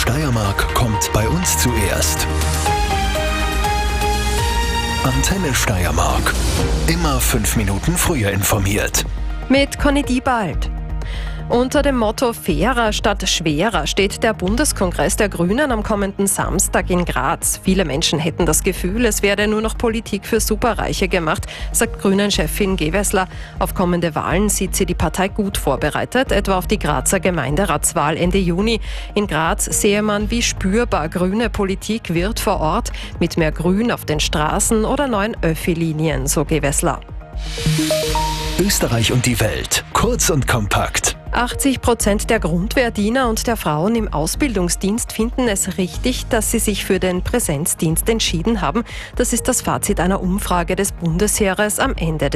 Steiermark kommt bei uns zuerst. Antenne Steiermark. Immer 5 Minuten früher informiert. Mit Conny Diebald. Unter dem Motto Fairer statt schwerer steht der Bundeskongress der Grünen am kommenden Samstag in Graz. Viele Menschen hätten das Gefühl, es werde nur noch Politik für Superreiche gemacht, sagt Grünen-Chefin Gewessler. Auf kommende Wahlen sieht sie die Partei gut vorbereitet, etwa auf die Grazer Gemeinderatswahl Ende Juni. In Graz sehe man, wie spürbar grüne Politik wird vor Ort, mit mehr Grün auf den Straßen oder neuen Öffi-Linien, so Gewessler. Österreich und die Welt. Kurz und kompakt. 80% der Grundwehrdiener und der Frauen im Ausbildungsdienst finden es richtig, dass sie sich für den Präsenzdienst entschieden haben. Das ist das Fazit einer Umfrage des Bundesheeres am Ende